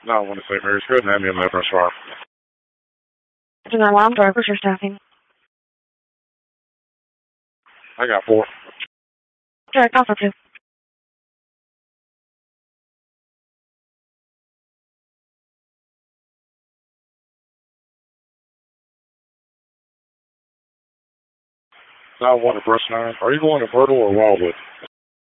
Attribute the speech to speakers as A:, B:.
A: No, I want to say Mary's good and have me in Lebanon Sharp.
B: Do not allow drivers or staffing.
A: I got 4.
B: Direct offer 2.
A: I want to brush 9. Are you going to Myrtle or Wildwood?